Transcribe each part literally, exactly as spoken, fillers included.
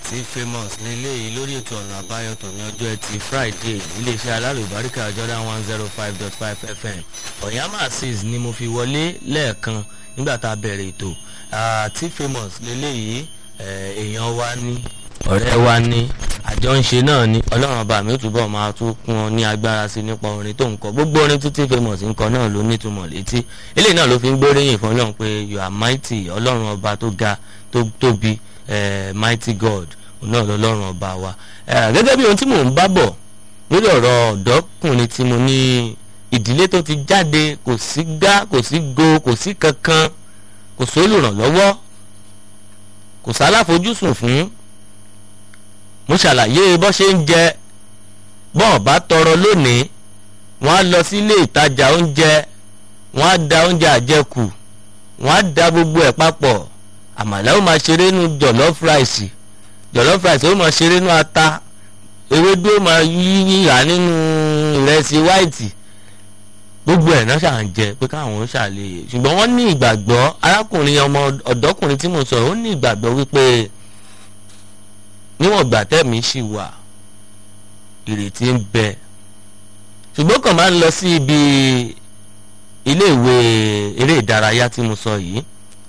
tí famous lélẹ́yìí lórí ètò ọ̀nà àbáyọ tòní ọjọ́ ẹtì Friday iléeṣẹ́ alálùbáríkà Jordan one zero five dot five F M Oyama Azeez ni mo fi wọlé lẹ́ẹ̀kan nígbà tá a bẹ̀rẹ̀ ètò tí famous lélẹ́yìí èèyàn wa ní ọ̀rẹ́ wa ní àjọ ń ṣe náà ni ọlọ́run ọba mi ó túbọ̀ máa tún kún ọ ní agbára sí nípa orin tó ń kọ gbogbo orin títí famous ń kọ náà ló nítumọ̀ létí eléyìí náà ló fi ń gbóríyìn fún ọlọ́run pé you are mighty ọlọ́run ọba tó ga tó tóbi mighty God náà lọ́lọ́run ọba wa gẹ́gẹ́ bí ohun tí mò ń bá bọ̀ lórí ọ̀rọ̀ ọ̀dọ́kùnrin tí mo ní ìdílé tó ti jáde kò sí gá kò sí go kò sí kankan kò sólùrànlọ́wọ́ kò sáláfojúsùn fún mo ṣàlàyé bó ṣe ń jẹ bọ́n bá tọrọ lónìí wọ́n á lọ sí ilé ìtajà oúnjẹ wọ́n á da oúnjẹ àjẹkù wọ́n á da gbogbo ẹ̀ papọ̀ àmàlà ó máa ṣeré nú jọ̀lọ́fù ráìsì jọ̀lọ́fù ráìsì ó máa ṣeré nú ata ewédú ó máa yíyà nínú ìrẹsì wáìtì gbogbo ẹ̀ náà ṣà ń jẹ pé káwọn ó ṣàlè ṣùgbọ́n wọ́n ní ìgbàgbọ́ arákùnrin ọmọ ọ̀dọ́kùnrin tí mo sọ̀rọ̀ ó ní ìgbàgbọ́ wípé níwọ̀n gbà tẹ́mi ṣì wà ìrètí ń bẹ ṣùgbọ́n kàn máa ń lọ sí ibi iléèwé eré ìdárayá tí mo sọ yìí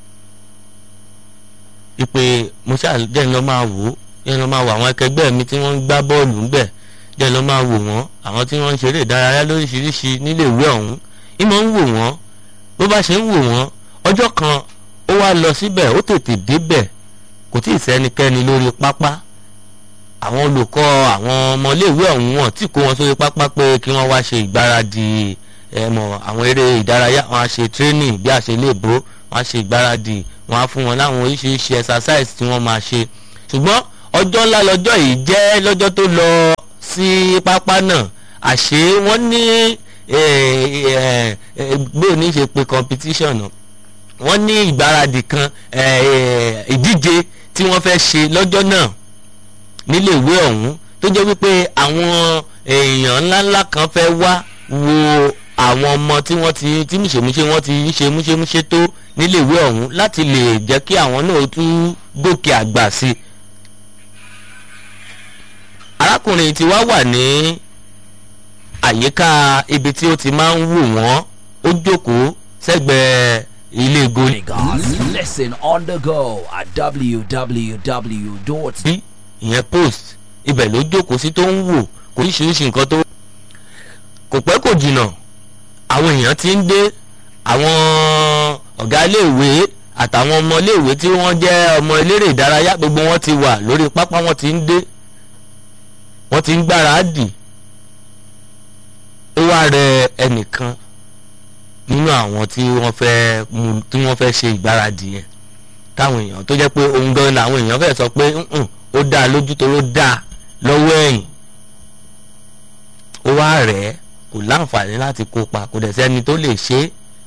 ìpè mo ṣáà jẹ́ ń lọ máa wò jẹ́ ń lọ máa wò àwọn akẹgbẹ́ mi tí wọ́n ń gbá bọ́ọ̀lù ńbẹ̀ jẹ́ ń lọ máa wò wọ́n àwọn tí wọ́n ń ṣeré ìdárayá lóríṣiríṣi níléèwé ọ̀hún ìmọ̀ ń wò wọ́n bó bá ṣe ń wò wọ́n ọjọ́ kan ó wá lọ síbẹ̀ ó tètè débẹ̀ kò tí ì sẹ́nikẹ́ni lórí pápá àwọn olùkọ́ àwọn ọmọléèwé ọ̀hún wọn tí kó wọn sórí pápá pé kí wọ́n wá ṣe ìgbáradì ẹ̀mọ̀ àwọn eré ìdárayá wọn á ṣe training bí a ṣe lè bó wọn á ṣe ìgbáradì wọn á fún wọn láwọn oríṣiríṣi exercise tí wọ́n máa ṣe ṣùgbọ́n ọjọ́ ńlá lọ́jọ́ yìí jẹ́ lọ́jọ́ tó lọ sí pápá náà àṣé wọ́n ní gbóò ní ṣe pé competition náà wọ́n ní ìgbáradì kan ìdíje tí wọ́n fẹ́ ṣe lọ́jọ́ náà nílé ìwé ọ̀hún tó jẹ́ wípé àwọn èèyàn ńláńlá kan fẹ́ wá wo àwọn ọmọ tí wọ́n ti tí múṣemúṣe wọ́n ti ṣe múṣemúṣe tó nílé ìwé ọ̀hún láti lè jẹ́ kí àwọn náà tún gòkè àgbà sí i. arákùnrin tí wá wà ní àyíká ibi tí ó ti máa ń wò wọ́n ó jókòó sẹ́gbẹ̀ẹ́ ilé goli. Listen on the go at w w w dot ìyẹn post ibẹ̀ ló jókòó sí tó ń wò kò oríṣiríṣi nǹkan tó kò pẹ́ kò jìnnà àwọn èèyàn ti ń dé àwọn ọ̀gá iléèwé àtàwọn ọmọ iléèwé tí wọ́n jẹ́ ọmọ eléré ìdárayá gbogbo wọn ti wà lórí pápá wọn ti ń dé wọ́n ti ń gbáradì ó wá rẹ ẹnìkan nínú àwọn tí wọ́n fẹ́ mú tí wọ́n fẹ́ ṣe ìgbáradì yẹn táwọn èèyàn tó jẹ́ pé ohun gan-an làwọn èèyàn fẹ́ sọ pé ó dáa lójú tó ló dáa lọ́wọ́ ẹ̀yìn ó wá rẹ̀ ẹ́ kò láǹfààní láti kópa kò dẹ̀ sẹ́ni tó lè ṣe é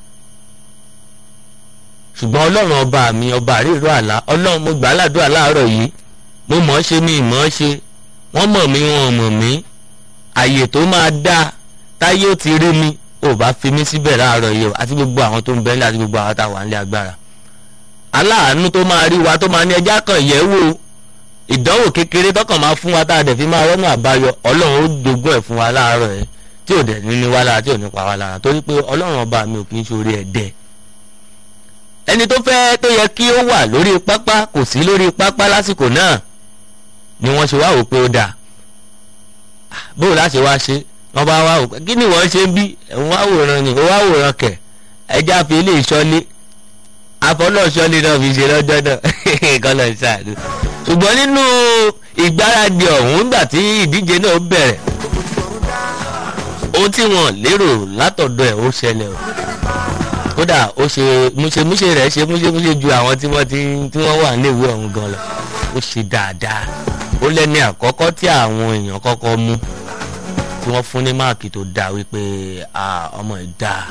ṣùgbọ́n ọlọ́run ọba mi ọba àríro àlá ọlọ́run mo gbà á ládùúrà láàárọ̀ yìí mo mọ̀ ọ́ ṣe mi ìmọ̀ ọ́ ṣe wọ́n mọ̀ mí wọn ò mọ̀ mí àyè tó máa dá táyé ó ti rí mi ò bá fi mí síbẹ̀ láàárọ̀ yìí àti gbogbo àwọn tó ń bẹ nílẹ̀ àti gbogbo àwọn táwọn à ń lé agbára aláàánú tó máa rí wa tó máa ní ẹjá kan yẹ̀ wò ìdánwò kékeré tọkàn máa fún wa tá a dẹ̀ fi máa rọ́nà àbáyọ ọlọ́run ó jogún ẹ̀ fún wa láàárọ̀ ẹ̀ tí ò dẹ̀ ní ní wá lára tí ò ní pa wá lára torí pé ọlọ́run ọba mi ò kì í ṣorí ẹ̀ dẹ̀ ẹni tó fẹ́ tó yẹ kí ó wà lórí pápá kò sí lórí pápá lásìkò náà ni wọ́n ṣe wá wò pé ó dà bóò láṣẹ wá ṣe wọ́n bá wá wò pé kí ni wọ́n ṣe ń bí òun wá wòran ni òun wá wòran kẹ̀ ẹja fi ilé ìṣọ́lé àfọlọ́ṣọ́lé náà fi ṣe lọ́jọ́ náà kọ́lọ́ ìṣàdó ṣùgbọ́n nínú ìgbáradì ọ̀hún nígbà tí ìdíje náà bẹ̀rẹ̀ ohun tí wọ́n lérò látọ̀dọ̀ ẹ̀ ó ṣẹlẹ̀ o kódà ó ṣe múṣemúṣe rẹ̀ ṣe múṣemúṣe ju àwọn tí wọ́n ti tí wọ́n wà níléèwé ọ̀hún gan lọ ó ṣe dáadáa ó lẹ́ni àkọ́kọ́ tí àwọn èèyàn kọ́kọ́ mú tí wọ́n fún ní máàkì tó dáa wípé ọmọ ẹ̀ dáa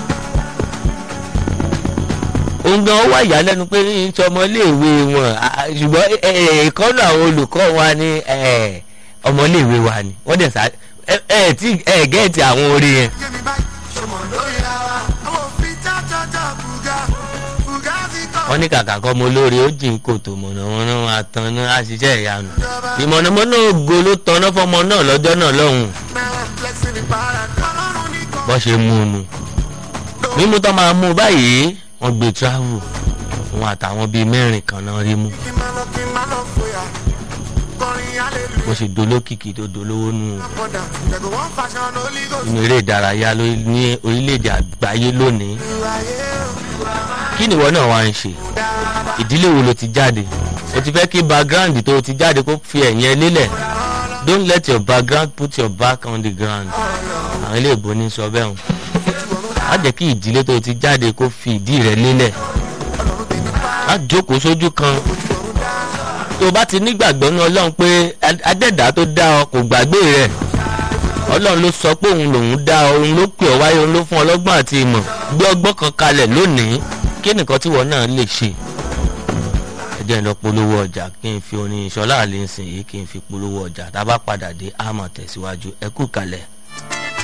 òun gan wá ìyàlẹ́nu pé ní ọmọléèwé wọn ṣùgbọ́n ìkọ́nù àwọn olùkọ́ wa ní ọmọléèwé wa ni wọ́n dẹ̀ sá ẹ̀ tí ẹ̀ gẹ́ẹ̀tì àwọn orí yẹn. wọ́n ní kàkà kọ́ mo lóore ó jìn kòtò mọ̀nàmọ́ná àtàná àṣìṣe ìyanu ìmọ̀nàmọ́ná ògo ló tanná fọmọ náà lọ́jọ́ náà lọ́hùn bọ́ ṣe mú un nu mímú tó máa mú báyìí wọ́n gbé travel wọn àtàwọn bíi mẹ́rin kan náà rí mú bó ṣe dolókìkí tó dolówó nù inú eré ìdárayá ní orílẹ̀-èdè àgbáyé lónìí kí ni ìwọ náà wá ń ṣe ìdílé wo ló ti jáde o ti fẹ́ kí background tó ti jáde kó fi ẹ̀yìn ẹ lélẹ̀ don't let your background put your back on the ground àwọn ilé ìbò ní sọ bẹ́ẹ̀ hàn á jẹ́ kí ìdílé tó ti jáde kó fi ìdí rẹ̀ lélẹ̀ á jókòó sójú kan tó bá ti nígbàgbọ́ ní ọlọ́run pé adẹ́dàá tó dá ọ kò gbàgbé rẹ̀ ọlọ́run ló sọ pé òun lòun dá ọ òun ló pè ọ wáyé òun ló fún ọlọ́gbọ́n àti ìmọ̀ gbé ọgbọ́n kan kalẹ̀ lónìí kí nìkan tí wọ́n náà lè ṣe ẹ jẹ́ n lọ polówó ọjà kí n fi orin ìṣọ́lá àlè ń sìn yìí kí n fi polówó ọjà tá a bá padà dé á máa tẹ̀síwájú ẹ kú kalẹ̀.